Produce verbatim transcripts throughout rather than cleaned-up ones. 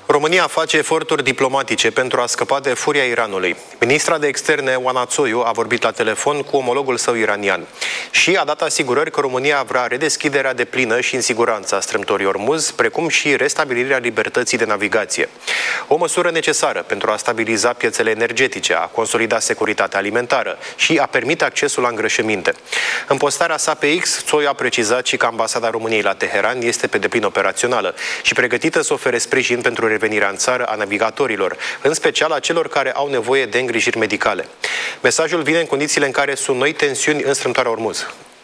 România face eforturi diplomatice pentru a scăpa de furia Iranului. Ministra de Externe, Oana Țoiu, a vorbit la telefon cu omologul său iranian și a dat asigurări că România vrea redeschiderea deplină și în siguranță a strâmtorii Ormuz, precum și restabilirea libertății de navigație. O măsură necesară pentru a stabiliza piețele energetice, a consolida securitatea alimentară și a permite accesul la îngrășăminte. În postarea sa pe X, Țoiu a precizat și că ambasada României la Teheran este pe deplin operațională și pregătită să ofere sprijin pentru revenirea în țară a navigatorilor, în special a celor care au nevoie de îngrijiri medicale. Mesajul vine în condițiile în care sunt noi tensiuni în strâmtoarea Ormuz.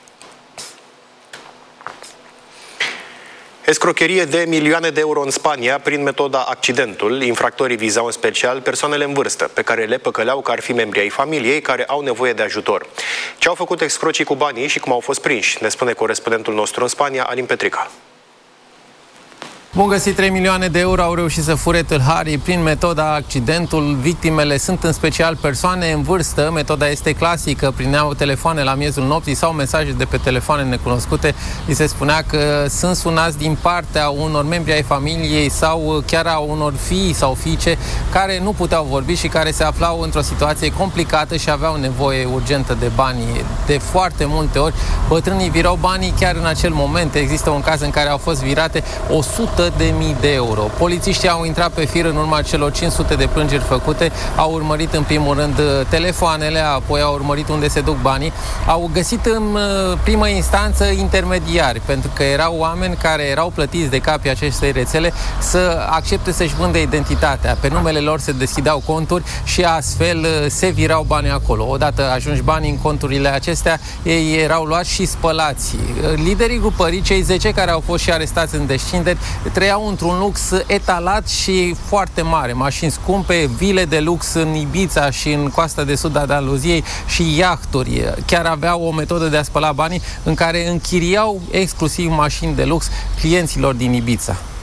Escrocherie de milioane de euro în Spania prin metoda accidentul. Infractorii vizau în special persoanele în vârstă, pe care le păcăleau că ar fi membri ai familiei care au nevoie de ajutor. Ce au făcut escrocii cu banii și cum au fost prinși, ne spune corespondentul nostru în Spania, Alin Petrica. Bun găsit, trei milioane de euro au reușit să fure tâlharii prin metoda accidentul. Victimele sunt în special persoane în vârstă. Metoda este clasică, prineau telefoane la miezul nopții sau mesaje de pe telefoane necunoscute. Li se spunea că sunt sunați din partea unor membri ai familiei sau chiar a unor fii sau fiice care nu puteau vorbi și care se aflau într-o situație complicată și aveau nevoie urgentă de bani. De foarte multe ori, bătrânii virau banii chiar în acel moment. Există un caz în care au fost virate o sută de mii de euro. Polițiștii au intrat pe fir în urma celor cinci sute de plângeri făcute, au urmărit în primul rând telefoanele, apoi au urmărit unde se duc banii, au găsit în primă instanță intermediari, pentru că erau oameni care erau plătiți de capii acestei rețele să accepte să-și vândă identitatea. Pe numele lor se deschideau conturi și astfel se virau banii acolo. Odată ajungi banii în conturile acestea, ei erau luați și spălați. Liderii grupării, cei zece care au fost și arestați în descinderi, trăiau într-un lux etalat și foarte mare. Mașini scumpe, vile de lux în Ibiza și în coasta de sud a Andaluziei și iahturi. Chiar aveau o metodă de a spăla banii în care închiriau exclusiv mașini de lux clienților din Ibiza.